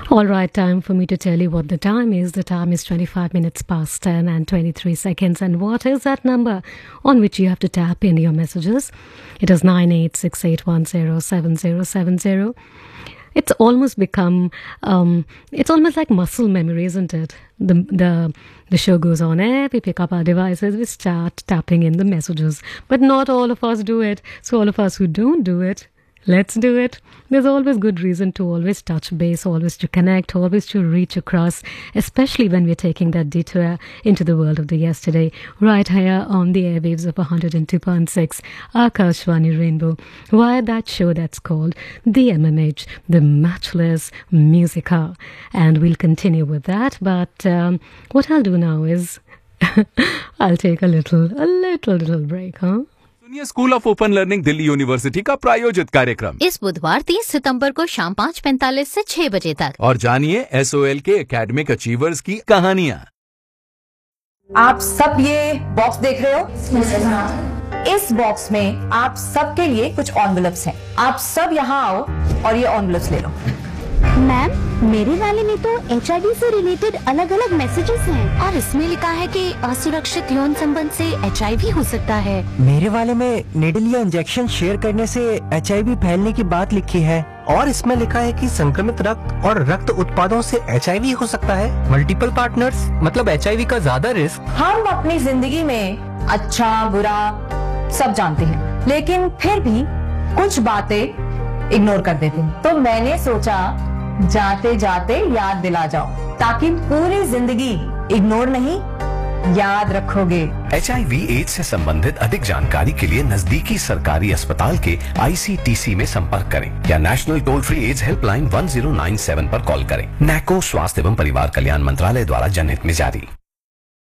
All right, time for me to tell you what the time is. The time is 25 minutes past 10 and 23 seconds. And what is that number on which you have to tap in your messages? It is 9868107070. It's almost become, it's almost like muscle memory, isn't it? The show goes on air, we pick up our devices, we start tapping in the messages. But not all of us do it. So all of us who don't do it, let's do it. There's always good reason to always touch base, always to connect, always to reach across, especially when we're taking that detour into the world of the yesterday, right here on the airwaves of 102.6 Akashvani Rainbow, via that show that's called The MMH, The Matchless Music Hour. And we'll continue with that, but what I'll do now is I'll take a little break, huh? सुनिए school of open learning Delhi university का प्रायोजित कार्यक्रम इस बुधवार 30 सितंबर को शाम 5:45 से 6 बजे तक। और जानिए SOL के एकेडमिक अचीवर्स की कहानियाँ। आप सब ये बॉक्स देख रहे हो? इस बॉक्स में आप सबके लिए कुछ एनवेलप्स हैं। आप सब यहाँ आओ और ये एनवेलप्स ले लो। मैम, मेरे वाले में तो HIV से रिलेटेड अलग अलग मैसेजेस हैं और इसमें लिखा है कि असुरक्षित यौन संबंध से HIV हो सकता है। मेरे वाले में निडल या इंजेक्शन शेयर करने से HIV फैलने की बात लिखी है और इसमें लिखा है कि संक्रमित रक्त और रक्त उत्पादों से HIV हो सकता है। मल्टीपल पार्टनर्स मतलब HIV का ज्यादा रिस्क। हम अपनी जिंदगी में अच्छा बुरा सब जानते हैं, लेकिन फिर भी कुछ बातें इग्नोर कर देते हैं। तो मैंने सोचा जाते जाते याद दिला जाओ, ताकि पूरी जिंदगी इग्नोर नहीं याद रखोगे। HIV एड्स से संबंधित अधिक जानकारी के लिए नजदीकी सरकारी अस्पताल के ICTC में संपर्क करें या national toll free ads helpline 1097 पर कॉल करें। NACO स्वास्थ्य एवं परिवार कल्याण मंत्रालय द्वारा जनहित में जारी।